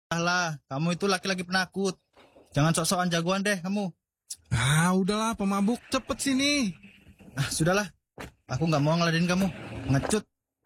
Lah, kamu itu laki-laki penakut. Jangan sok-sokan jagoan deh kamu. Ah, udahlah pemabuk, cepet sini. Sudahlah. Aku nggak mau ngeladenin kamu. Ngecut.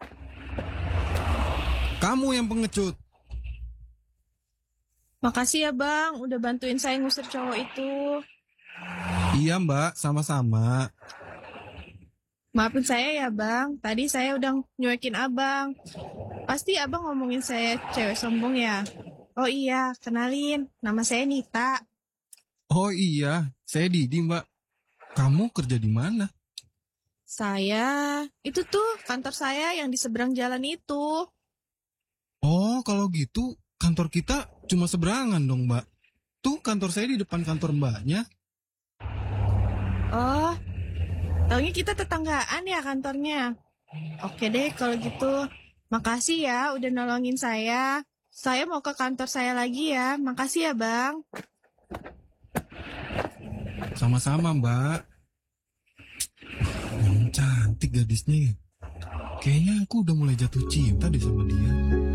Kamu yang pengecut. Makasih ya bang, udah bantuin saya ngusir cowok itu. Iya mbak, sama-sama. Maafin saya ya bang, tadi saya udah nyuekin abang. Pasti abang ngomongin saya cewek sombong ya? Oh iya, kenalin, nama saya Nita. Oh iya, saya Didi mbak. Kamu kerja di mana? Saya, itu tuh kantor saya yang di seberang jalan itu. Oh, kalau gitu kantor kita cuma seberangan dong mbak. Tuh kantor saya di depan kantor mbaknya. Oh, taunya kita tetanggaan ya kantornya. Oke deh kalau gitu. Makasih ya udah nolongin saya. Saya mau ke kantor saya lagi ya. Makasih ya bang. Sama-sama mbak. Yang cantik gadisnya ya. Kayaknya aku udah mulai jatuh cinta deh sama dia.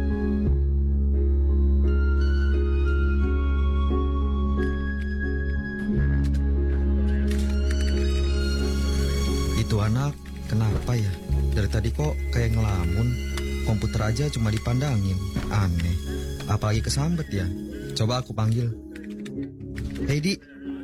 Itu anak kenapa ya? Dari tadi kok kayak ngelamun. Komputer aja cuma dipandangin. Aneh. Apalagi kesambet ya. Coba aku panggil. Hei Di.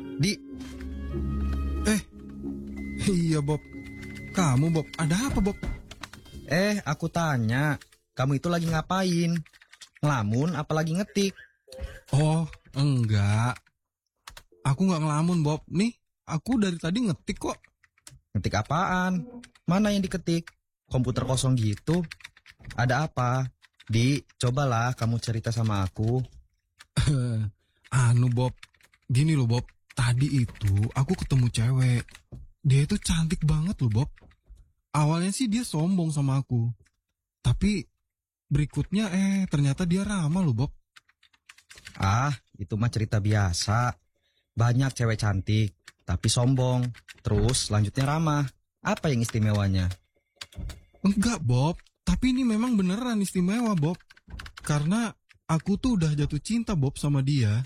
Iya Bob. Kamu Bob, ada apa Bob? Aku tanya. Kamu itu lagi ngapain? Ngelamun apalagi ngetik? Oh, enggak. Aku nggak ngelamun Bob. Nih, aku dari tadi ngetik kok. Ngetik apaan? Mana yang diketik? Komputer kosong gitu. Ada apa? Di, cobalah kamu cerita sama aku. Anu Bob, gini loh Bob. Tadi itu aku ketemu cewek. Dia itu cantik banget loh Bob. Awalnya sih dia sombong sama aku. Tapi berikutnya ternyata dia ramah loh Bob. Itu mah cerita biasa. Banyak cewek cantik, tapi sombong. Terus selanjutnya ramah. Apa yang istimewanya? Enggak Bob, tapi ini memang beneran istimewa Bob. Karena aku tuh udah jatuh cinta Bob sama dia.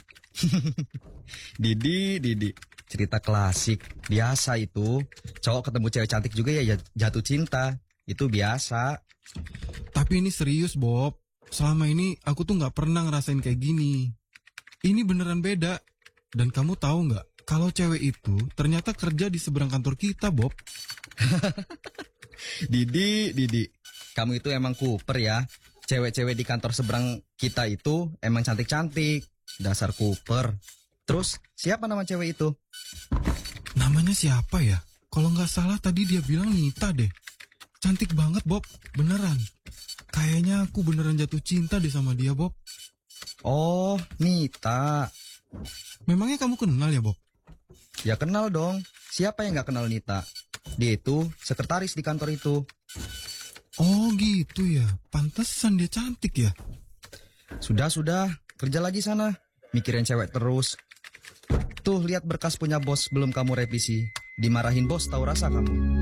Didi. Cerita klasik. Biasa itu. Cowok ketemu cewek cantik juga ya jatuh cinta. Itu biasa. Tapi ini serius Bob. Selama ini aku tuh gak pernah ngerasain kayak gini. Ini beneran beda. Dan kamu tahu gak, kalau cewek itu ternyata kerja di seberang kantor kita Bob. Didi. Kamu itu emang kuper ya. Cewek-cewek di kantor seberang kita itu emang cantik-cantik. Dasar kuper. Terus siapa nama cewek itu? Namanya siapa ya? Kalau nggak salah tadi dia bilang Nita deh. Cantik banget Bob, beneran. Kayaknya aku beneran jatuh cinta deh sama dia Bob. Oh, Nita. Memangnya kamu kenal ya Bob? Ya kenal dong. Siapa yang nggak kenal Nita? Dia itu sekretaris di kantor itu. Oh gitu ya, pantesan dia cantik ya. Sudah, kerja lagi sana. Mikirin cewek terus. Tuh lihat berkas punya bos belum kamu revisi. Dimarahin bos tahu rasa kamu.